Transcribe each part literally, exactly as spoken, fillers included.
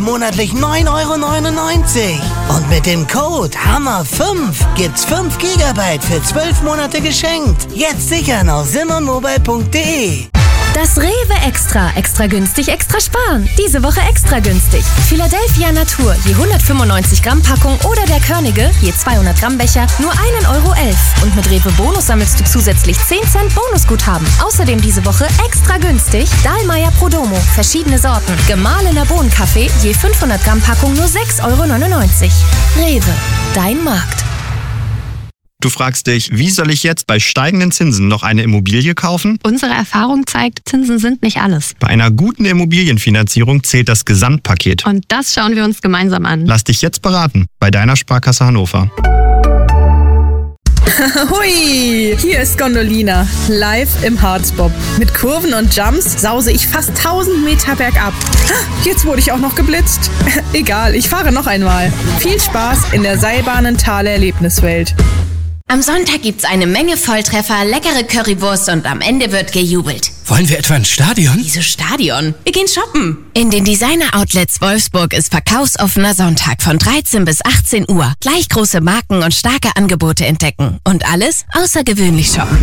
monatlich neun Euro neunundneunzig. Und mit dem Code Hammer fünf gibt's fünf Gigabyte für zwölf Monate geschenkt. Jetzt sichern auf simmermobile punkt de. Das Rewe Extra. Extra günstig, extra sparen. Diese Woche extra günstig. Philadelphia Natur, je hundertfünfundneunzig Gramm Packung oder der Körnige, je zweihundert Gramm Becher, nur einen Euro elf. Und mit Rewe Bonus sammelst du zusätzlich zehn Cent Bonusguthaben. Außerdem diese Woche extra günstig Dahlmeier Prodomo, verschiedene Sorten. Gemahlener Bohnenkaffee, je fünfhundert Gramm Packung nur sechs Euro neunundneunzig. Rewe, dein Markt. Du fragst dich, wie soll ich jetzt bei steigenden Zinsen noch eine Immobilie kaufen? Unsere Erfahrung zeigt, Zinsen sind nicht alles. Bei einer guten Immobilienfinanzierung zählt das Gesamtpaket. Und das schauen wir uns gemeinsam an. Lass dich jetzt beraten bei deiner Sparkasse Hannover. Hui, hier ist Gondolina, live im Harzbob. Mit Kurven und Jumps sause ich fast tausend Meter bergab. Jetzt wurde ich auch noch geblitzt. Egal, ich fahre noch einmal. Viel Spaß in der Seilbahnenthaler Erlebniswelt. Am Sonntag gibt's eine Menge Volltreffer, leckere Currywurst und am Ende wird gejubelt. Wollen wir etwa ins Stadion? Wieso Stadion? Wir gehen shoppen. In den Designer-Outlets Wolfsburg ist verkaufsoffener Sonntag von dreizehn bis achtzehn Uhr. Gleich große Marken und starke Angebote entdecken. Und alles außergewöhnlich shoppen.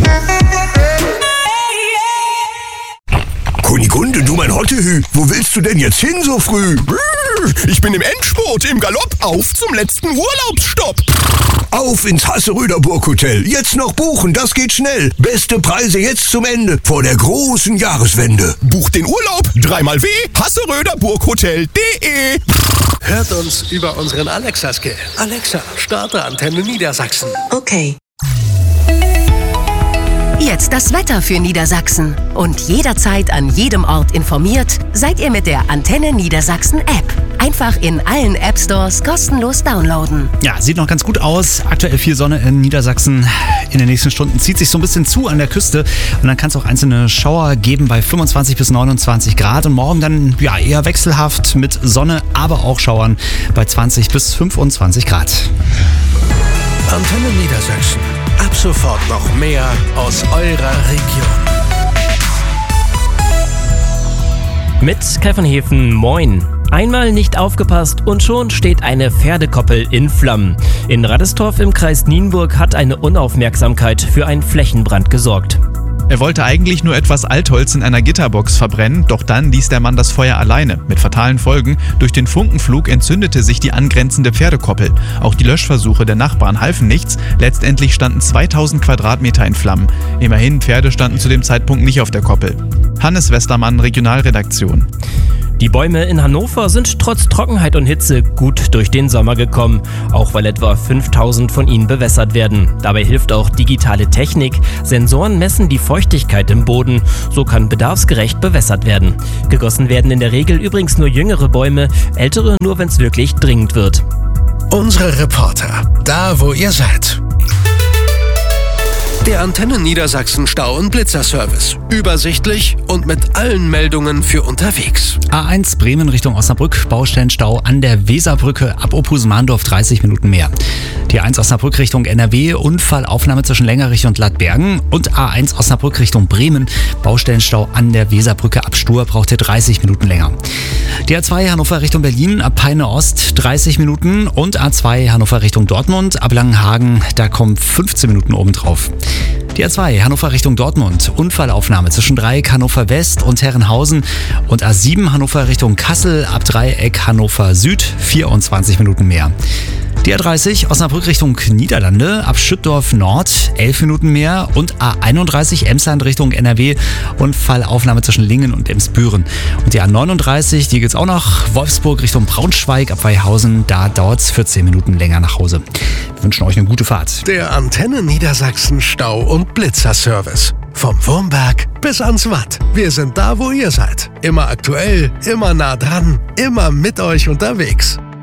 Kunigunde, du mein Hottehü, wo willst du denn jetzt hin so früh? Ich bin im Endspurt, im Galopp, auf zum letzten Urlaubsstopp. Auf ins Hasseröder Burghotel. Jetzt noch buchen, das geht schnell. Beste Preise jetzt zum Ende, vor der großen Jahreswende. Buch den Urlaub, dreimal W, hasseröder burghotel punkt de. Hört uns über unseren Alexa-Skill. Alexa, starte Antenne Niedersachsen. Okay. Jetzt das Wetter für Niedersachsen. Und jederzeit an jedem Ort informiert, seid ihr mit der Antenne Niedersachsen App. Einfach in allen App Stores kostenlos downloaden. Ja, sieht noch ganz gut aus. Aktuell viel Sonne in Niedersachsen. In den nächsten Stunden zieht sich so ein bisschen zu an der Küste. Und dann kann es auch einzelne Schauer geben bei fünfundzwanzig bis neunundzwanzig Grad. Und morgen dann ja eher wechselhaft mit Sonne, aber auch Schauern bei zwanzig bis fünfundzwanzig Grad. Antenne Niedersachsen. Ab sofort noch mehr aus eurer Region. Mit Kai von Hefen, moin. Einmal nicht aufgepasst und schon steht eine Pferdekoppel in Flammen. In Raddestorf im Kreis Nienburg hat eine Unaufmerksamkeit für einen Flächenbrand gesorgt. Er wollte eigentlich nur etwas Altholz in einer Gitterbox verbrennen, doch dann ließ der Mann das Feuer alleine, mit fatalen Folgen. Durch den Funkenflug entzündete sich die angrenzende Pferdekoppel. Auch die Löschversuche der Nachbarn halfen nichts. Letztendlich standen zweitausend Quadratmeter in Flammen. Immerhin, Pferde standen zu dem Zeitpunkt nicht auf der Koppel. Hannes Westermann, Regionalredaktion. Die Bäume in Hannover sind trotz Trockenheit und Hitze gut durch den Sommer gekommen, auch weil etwa fünftausend von ihnen bewässert werden. Dabei hilft auch digitale Technik. Sensoren messen die Feuchtigkeit im Boden. So kann bedarfsgerecht bewässert werden. Gegossen werden in der Regel übrigens nur jüngere Bäume, ältere nur, wenn es wirklich dringend wird. Unsere Reporter, da wo ihr seid. Der Antenne Niedersachsen Stau- und Blitzerservice. Übersichtlich und mit allen Meldungen für unterwegs. A eins Bremen Richtung Osnabrück, Baustellenstau an der Weserbrücke ab Ophusen-Mahndorf dreißig Minuten mehr. Die A eins Osnabrück Richtung N R W, Unfallaufnahme zwischen Längerich und Ladbergen. Und A eins Osnabrück Richtung Bremen, Baustellenstau an der Weserbrücke ab Stur, braucht ihr dreißig Minuten länger. Die A zwei Hannover Richtung Berlin ab Peine Ost dreißig Minuten und A zwei Hannover Richtung Dortmund ab Langenhagen, da kommen fünfzehn Minuten obendrauf. Die A zwei Hannover Richtung Dortmund, Unfallaufnahme zwischen Dreieck Hannover West und Herrenhausen und A sieben Hannover Richtung Kassel ab Dreieck Hannover Süd, vierundzwanzig Minuten mehr. Die A dreißig Osnabrück Richtung Niederlande ab Schüttdorf Nord, elf Minuten mehr und A einunddreißig Emsland Richtung N R W, Unfallaufnahme zwischen Lingen und Emsbüren. Und die A neununddreißig, die geht's auch noch, Wolfsburg Richtung Braunschweig ab Weihausen, da dauert's vierzehn Minuten länger nach Hause. Wir wünschen euch eine gute Fahrt. Der Antenne Niedersachsen Stau- und Blitzerservice. Vom Wurmberg bis ans Watt. Wir sind da, wo ihr seid. Immer aktuell, immer nah dran, immer mit euch unterwegs.